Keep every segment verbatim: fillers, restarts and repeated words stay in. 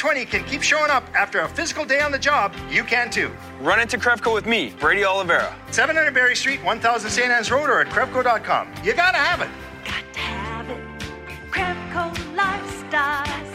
twenty can keep showing up after a physical day on the job, you can too. Run into Crevco with me, Brady Oliveira. seven hundred Berry Street, one thousand Saint Anne's Road, or at Crevco dot com. You gotta have it. Got to have it. Crevco Lifestyles.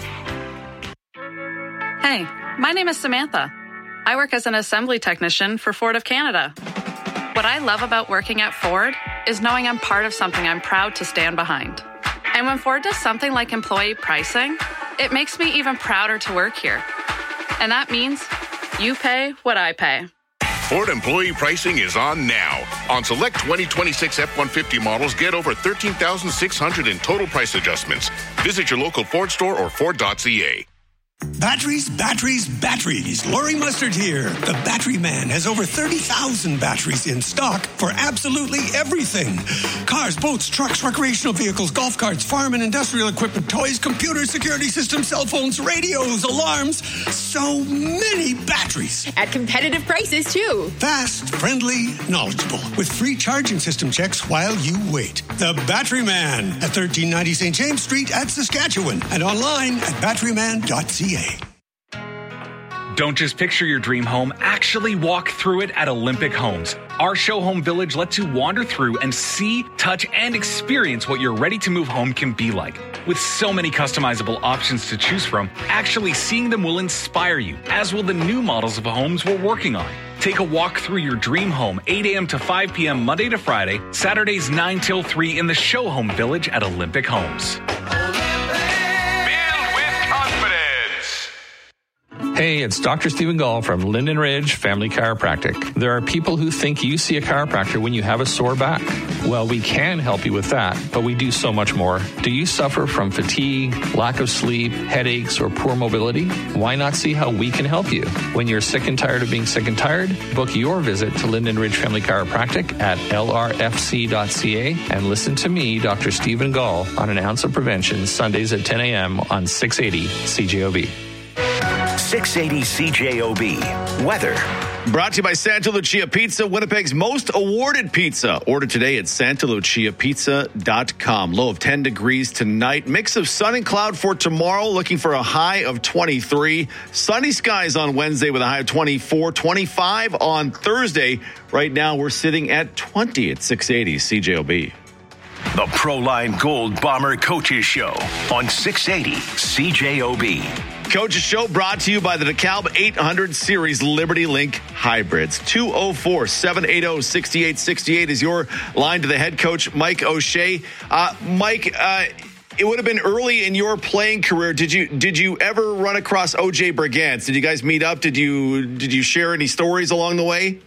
Hey, my name is Samantha. I work as an assembly technician for Ford of Canada. What I love about working at Ford is knowing I'm part of something I'm proud to stand behind. And when Ford does something like employee pricing, it makes me even prouder to work here. And that means you pay what I pay. Ford employee pricing is on now. On select twenty twenty-six F one fifty models, get over thirteen thousand six hundred dollars in total price adjustments. Visit your local Ford store or Ford dot C A. Batteries, batteries, batteries. Lori Mustard here. The Battery Man has over thirty thousand batteries in stock for absolutely everything. Cars, boats, trucks, recreational vehicles, golf carts, farm and industrial equipment, toys, computers, security systems, cell phones, radios, alarms. So many batteries. At competitive prices, too. Fast, friendly, knowledgeable. With free charging system checks while you wait. The Battery Man at thirteen ninety Saint James Street at Saskatchewan. And online at battery man dot c a. Don't just picture your dream home, actually walk through it at Olympic Homes. Our show home village lets you wander through and see, touch, and experience what your ready-to-move home can be like. With so many customizable options to choose from, actually seeing them will inspire you, as will the new models of homes we're working on. Take a walk through your dream home, eight a.m. to five p.m. Monday to Friday, Saturdays nine till three in the show home village at Olympic Homes. Hey, it's Doctor Stephen Gall from Linden Ridge Family Chiropractic. There are people who think you see a chiropractor when you have a sore back. Well, we can help you with that, but we do so much more. Do you suffer from fatigue, lack of sleep, headaches, or poor mobility? Why not see how we can help you? When you're sick and tired of being sick and tired, book your visit to Linden Ridge Family Chiropractic at L R F C dot C A and listen to me, Doctor Stephen Gall, on An Ounce of Prevention, Sundays at ten a.m. on six eighty C J O B. six eighty C J O B. Weather. Brought to you by Santa Lucia Pizza, Winnipeg's most awarded pizza. Order today at santa lucia pizza dot com. Low of ten degrees tonight. Mix of sun and cloud for tomorrow. Looking for a high of twenty-three. Sunny skies on Wednesday with a high of twenty-four. twenty-five on Thursday. Right now we're sitting at twenty at six eighty C J O B. The Proline Gold Bomber Coaches Show on six eighty C J O B. Coach's Show brought to you by the DeKalb eight hundred Series Liberty Link Hybrids. two oh four, seven eight oh, six eight six eight is your line to the head coach, Mike O'Shea. Uh, Mike, uh, it would have been early in your playing career. Did you did you ever run across O J Brigance? Did you guys meet up? Did you did you share any stories along the way?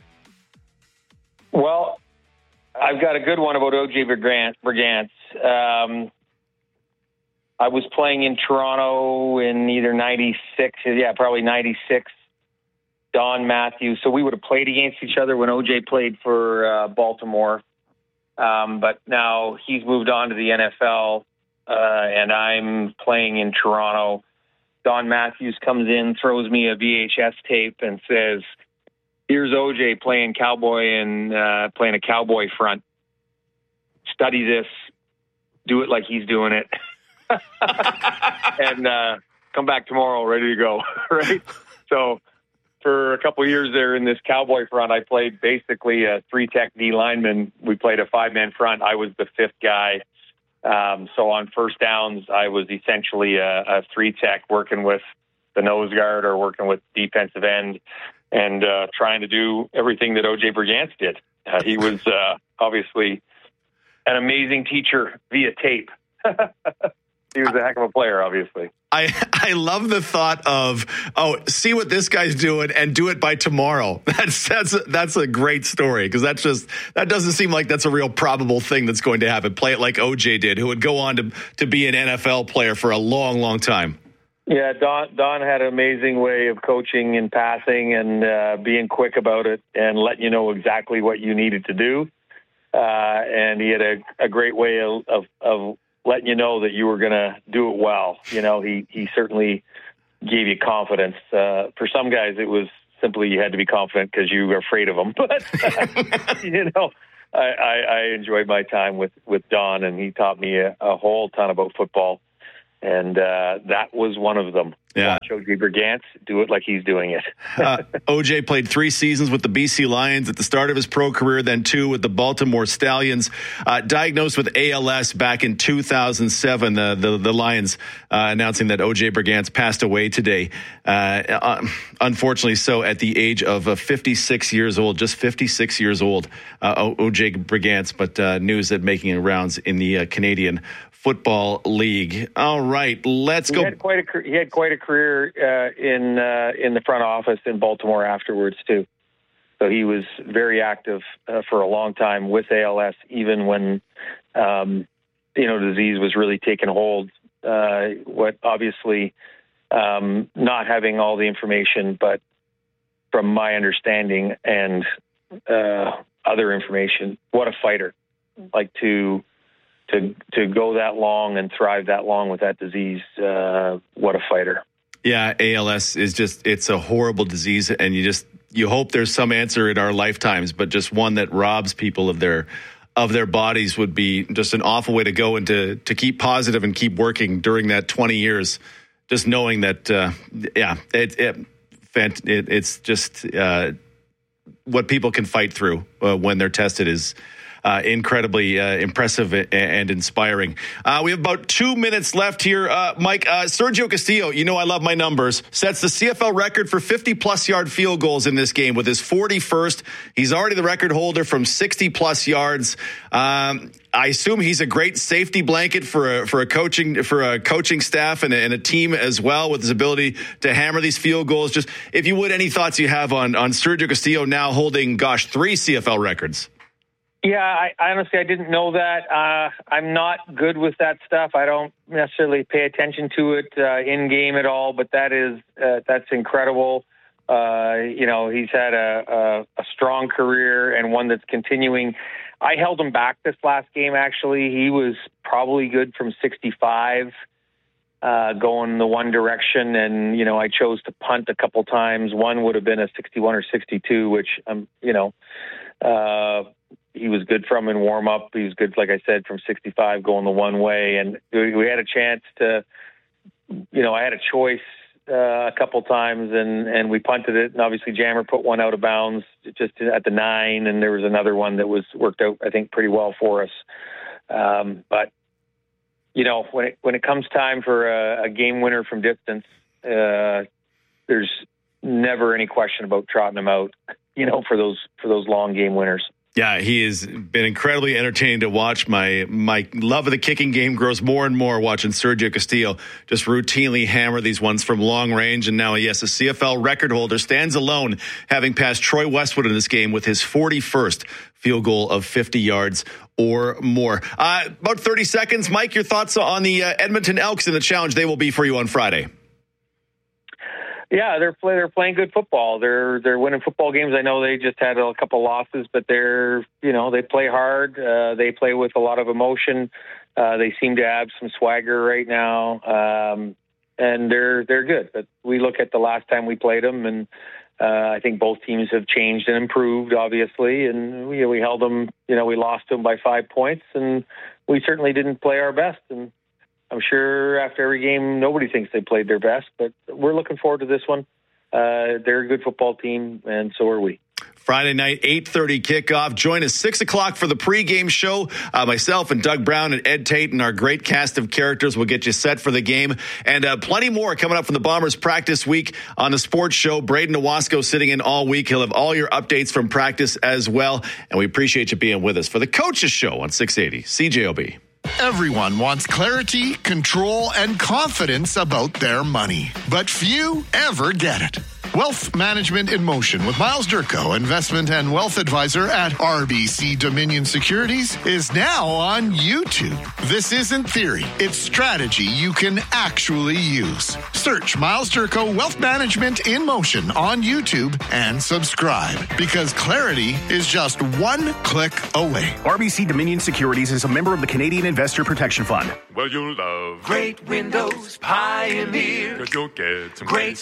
Well, I've got a good one about O J Brigance. Um, I was playing in Toronto in either ninety-six, yeah, probably ninety-six, Don Matthews. So we would have played against each other when O J played for uh, Baltimore. Um, but now he's moved on to the N F L, uh, and I'm playing in Toronto. Don Matthews comes in, throws me a V H S tape and says, here's O J playing cowboy and uh, playing a cowboy front. Study this, do it like he's doing it. and uh, come back tomorrow ready to go, right? So for a couple of years there in this cowboy front, I played basically a three-tech D lineman. We played a five-man front. I was the fifth guy. Um, so on first downs, I was essentially a, a three-tech working with the nose guard or working with defensive end and uh, trying to do everything that O J Brigance did. Uh, he was uh, obviously an amazing teacher via tape. He was a heck of a player, obviously. I, I love the thought of, oh, see what this guy's doing and do it by tomorrow. That's that's a, that's a great story because that's just that doesn't seem like that's a real probable thing that's going to happen. Play it like O J did, who would go on to to be an N F L player for a long, long time. Yeah, Don Don had an amazing way of coaching and passing and uh, being quick about it and letting you know exactly what you needed to do. Uh, and he had a, a great way of, of, of letting you know that you were going to do it well. You know, he, he certainly gave you confidence. Uh, for some guys, it was simply you had to be confident because you were afraid of him. But, uh, you know, I, I, I enjoyed my time with, with Don, and he taught me a, a whole ton about football. And uh, that was one of them. Yeah. Watch O J Brigance do it like he's doing it. uh, O J played three seasons with the B C Lions at the start of his pro career, then two with the Baltimore Stallions. Uh, diagnosed with A L S back in two thousand seven, uh, the, the Lions uh, announcing that O J Brigance passed away today. Uh, uh, unfortunately so at the age of uh, fifty-six years old, just fifty-six years old, uh, O J Brigance, but uh, news that making rounds in the uh, Canadian Football League. All right, let's he go. Had quite a, he had quite a career uh, in uh, in the front office in Baltimore afterwards too. So he was very active uh, for a long time with A L S, even when um, you know disease was really taking hold. Uh, what obviously um, not having all the information, but from my understanding and uh, other information, what a fighter! Like to. To to go that long and thrive that long with that disease, uh, what a fighter. Yeah, A L S is just, it's a horrible disease, and you just, you hope there's some answer in our lifetimes, but just one that robs people of their of their bodies would be just an awful way to go, and to, to keep positive and keep working during that twenty years, just knowing that, uh, yeah, it, it, it, it's just uh, what people can fight through uh, when they're tested is Uh, incredibly uh, impressive and inspiring. Uh, we have about two minutes left here. Uh, Mike, uh, Sergio Castillo, you know I love my numbers, sets the C F L record for fifty-plus yard field goals in this game with his forty-first. He's already the record holder from sixty-plus yards. Um, I assume he's a great safety blanket for a, for a coaching for a coaching staff and a, and a team as well, with his ability to hammer these field goals. Just, if you would, any thoughts you have on, on Sergio Castillo now holding, gosh, three C F L records? Yeah, I, honestly, I didn't know that. Uh, I'm not good with that stuff. I don't necessarily pay attention to it uh, in game at all. But that is uh, that's incredible. Uh, you know, he's had a, a, a strong career and one that's continuing. I held him back this last game. Actually, he was probably good from sixty-five, uh, going the one direction, and you know, I chose to punt a couple times. One would have been a sixty-one or sixty-two, which um, you know. Uh, He was good from in warm up. He was good, like I said, from sixty-five going the one way. And we had a chance to, you know, I had a choice uh, a couple times, and, and we punted it. And obviously Jammer put one out of bounds just at the nine. And there was another one that was worked out, I think, pretty well for us. Um, but, you know, when it, when it comes time for a, a game winner from distance, uh, there's never any question about trotting him out, you know, for those, for those long game winners. Yeah, he has been incredibly entertaining to watch. My my love of the kicking game grows more and more watching Sergio Castillo just routinely hammer these ones from long range. And now, yes, a C F L record holder stands alone, having passed Troy Westwood in this game with his forty-first field goal of fifty yards or more. Uh, about thirty seconds. Mike, your thoughts on the uh, Edmonton Elks and the challenge they will be for you on Friday? Yeah, they're play, they're playing good football. They're they're winning football games. I know they just had a couple losses, but they're you know they play hard. Uh, they play with a lot of emotion. Uh, they seem to have some swagger right now, um, and they're they're good. But we look at the last time we played them, and uh, I think both teams have changed and improved, obviously. And we we held them. You know, we lost them by five points, and we certainly didn't play our best. And I'm sure after every game, nobody thinks they played their best, but we're looking forward to this one. Uh, they're a good football team, and so are we. Friday night, eight thirty kickoff. Join us six o'clock for the pregame show. Uh, myself and Doug Brown and Ed Tate and our great cast of characters will get you set for the game. And uh, plenty more coming up from the Bombers practice week on the sports show. Braden Owasco sitting in all week. He'll have all your updates from practice as well. And we appreciate you being with us for the Coaches Show on six eighty C J O B. Everyone wants clarity, control, and confidence about their money, but few ever get it. Wealth Management in Motion with Miles Durko, investment and wealth advisor at R B C Dominion Securities, is now on YouTube. This isn't theory, it's strategy you can actually use. Search Miles Durko Wealth Management in Motion on YouTube and subscribe, because clarity is just one click away. R B C Dominion Securities is a member of the Canadian Investor Protection Fund. Well, you'll love great windows, Pioneer. Cause you'll get some great